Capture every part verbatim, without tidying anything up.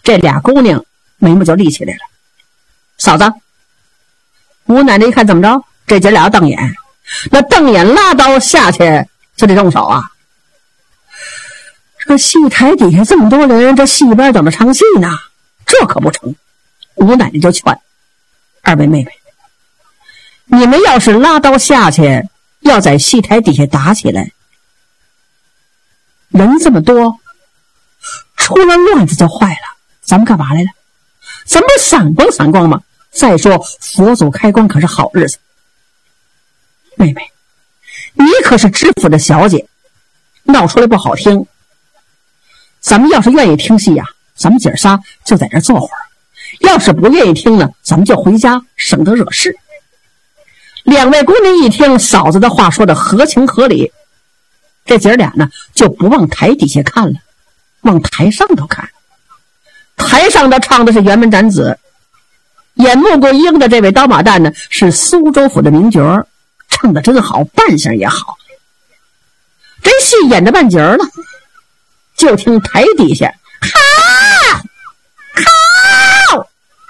这俩姑娘眉毛就立起来了。嫂子，吴奶奶一看怎么着，这姐俩瞪眼，那瞪眼拉刀下去就得动手啊。这戏台底下这么多人，这戏边等着唱戏呢，这可不成。吴奶奶就劝二位妹妹，你们要是拉刀下去，要在戏台底下打起来，人这么多，出了乱子就坏了。咱们干嘛来了？咱们不是闪光闪光吗？再说佛祖开光可是好日子。妹妹，你可是知府的小姐，闹出来不好听。咱们要是愿意听戏呀、啊，咱们姐儿仨就在这坐会儿；要是不愿意听呢，咱们就回家，省得惹事。两位姑娘一听嫂子的话说的合情合理，这姐儿俩呢就不往台底下看了，往台上头看。台上的唱的是辕门斩子，演穆桂英的这位刀马旦呢是苏州府的名角，唱的真好，扮相也好。这戏演着半截了，就听台底下好好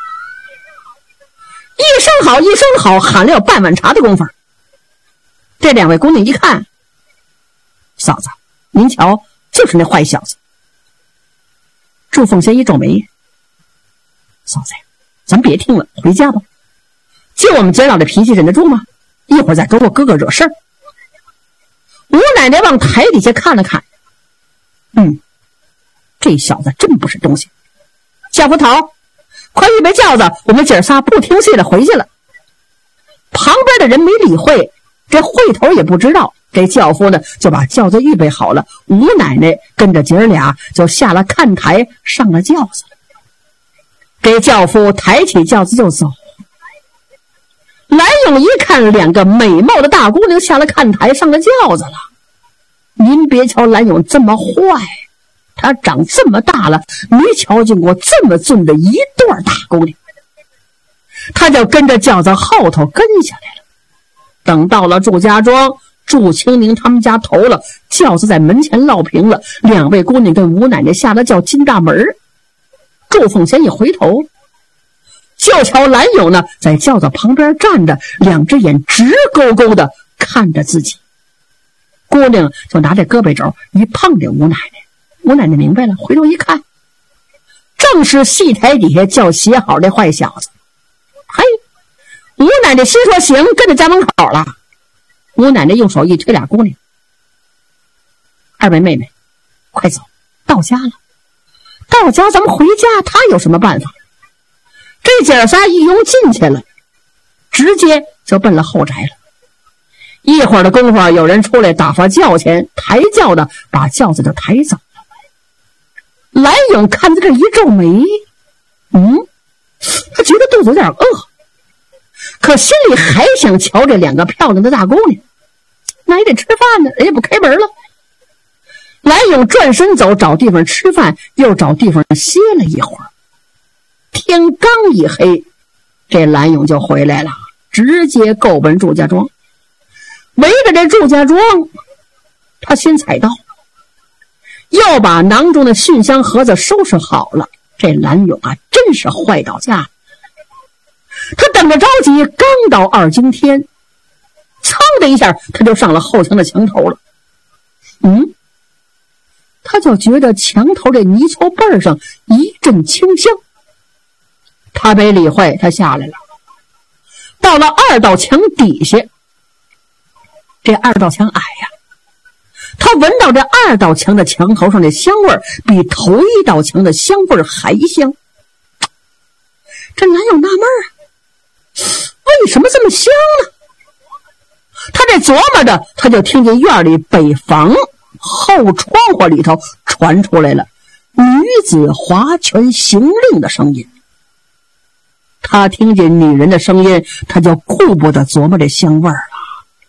一声好一声好，喊了有半碗茶的功夫。这两位姑娘一看，嫂子您瞧，就是那坏小子。祝凤仙一皱眉，嫂子呀，咱别听了，回家吧。就我们姐俩的脾气忍得住吗？一会儿再给我哥哥惹事儿。吴奶奶往台底下看了看，嗯，这小子真不是东西。小葡萄，快预备轿子，我们姐仨不听戏了，回去了。旁边的人没理会，这会头也不知道。这轿夫呢就把轿子预备好了，吴奶奶跟着姐儿俩就下了看台，上了轿子了。这轿夫抬起轿子就走。蓝勇一看两个美貌的大姑娘下了看台，上了轿子了。您别瞧蓝勇这么坏，他长这么大了没瞧见过这么俊的一对大姑娘，他就跟着轿子后头跟下来了。等到了祝家庄，祝清宁他们家头了，轿子在门前落平了，两位姑娘跟吴奶奶下了轿进大门。祝凤仙一回头，就瞧蓝勇呢在轿子旁边站着，两只眼直勾勾的看着自己。姑娘就拿着胳膊肘一碰这吴奶奶，吴奶奶明白了，回头一看，正是戏台底下叫写好的坏小子。嘿，吴奶奶心说行，跟着家门口了。吴奶奶用手一推俩姑娘，二位妹妹快走，到家了，到家咱们回家，他有什么办法？这姐儿仨一拥进去了，直接就奔了后宅了。一会儿的功夫，有人出来打发轿钱，抬轿的把轿子就抬走了。蓝勇看在这一皱眉，嗯，他觉得肚子有点饿，可心里还想瞧这两个漂亮的大姑娘，那也得吃饭呢，人家不开门了。蓝勇转身走，找地方吃饭，又找地方歇了一会儿。天刚一黑，这蓝勇就回来了，直接够奔祝家庄。围着这祝家庄，他先踩到，又把囊中的熏香盒子收拾好了。这蓝勇啊，真是坏到家。他等着着急，刚到二更天，噌的一下，他就上了后墙的墙头了。嗯，他就觉得墙头这泥鳅背上一阵清香。他没理会，他下来了，到了二道墙底下。这二道墙矮呀、啊，他闻到这二道墙的墙头上的香味比头一道墙的香味还香。这蓝勇纳闷啊，为什么这么香呢？他这琢磨着，他就听见院里北房后窗户里头传出来了女子划拳行令的声音。他听见女人的声音，他就顾不得琢磨这香味儿了。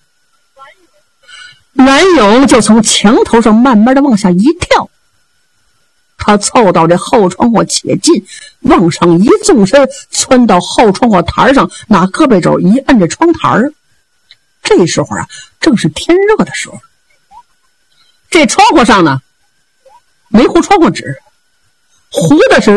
蓝勇就从墙头上慢慢的往下一跳，他凑到这后窗户且近，往上一纵身，窜到后窗户台上，拿胳膊肘一摁着窗台。这时候啊，正是天热的时候，这窗户上呢没糊窗户纸，糊的是